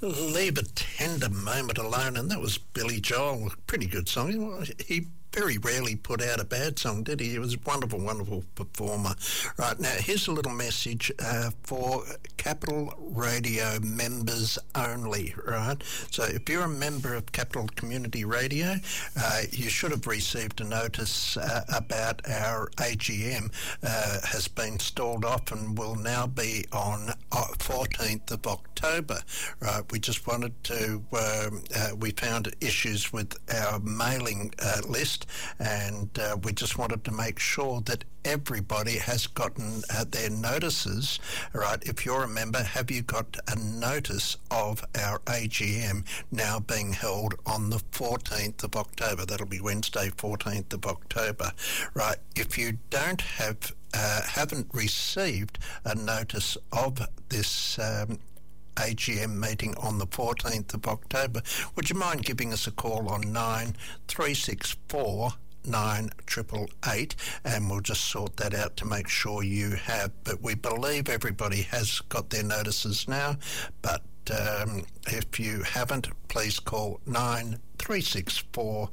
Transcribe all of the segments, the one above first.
Leave a Tender Moment Alone, and that was Billy Joel. Pretty good song. He very rarely put out a bad song, did he? He was a wonderful, wonderful performer. Right, now here's a little message for Capital Radio members only, right? So if you're a member of Capital Community Radio, you should have received a notice about our AGM has been stalled off and will now be on 14th of October, right? We just wanted to, we found issues with our mailing list, and we just wanted to make sure that everybody has gotten their notices. Right, if you're a member, have you got a notice of our AGM now being held on the 14th of October? That'll be Wednesday, 14th of October. Right, if you don't have haven't received a notice of this AGM meeting on the 14th of October, would you mind giving us a call on 9364 9888, and we'll just sort that out to make sure you have. But we believe everybody has got their notices now, but if you haven't, please call 9364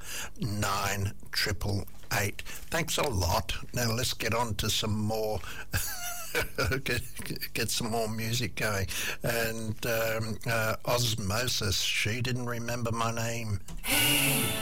9888. Thanks a lot. Now let's get on to some more get some more music going. And Osmosis, She Didn't Remember My Name.